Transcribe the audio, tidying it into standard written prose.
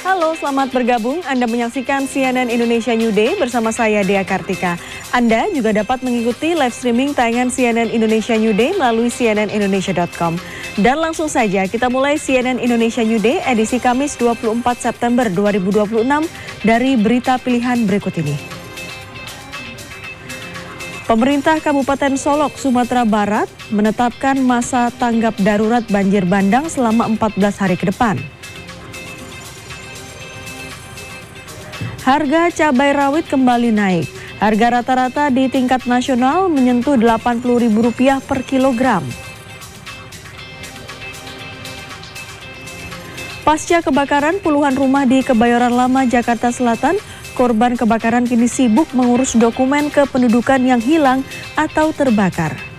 Halo, selamat bergabung. Anda menyaksikan CNN Indonesia New Day bersama saya Dea Kartika. Anda juga dapat mengikuti live streaming tayangan CNN Indonesia New Day melalui cnnindonesia.com. Dan langsung saja kita mulai CNN Indonesia New Day edisi Kamis 24 September 2026 dari berita pilihan berikut ini. Pemerintah Kabupaten Solok, Sumatera Barat menetapkan masa tanggap darurat banjir bandang selama 14 hari ke depan. Harga cabai rawit kembali naik. Harga rata-rata di tingkat nasional menyentuh Rp80.000 per kilogram. Pasca kebakaran puluhan rumah di Kebayoran Lama, Jakarta Selatan, korban kebakaran kini sibuk mengurus dokumen kependudukan yang hilang atau terbakar.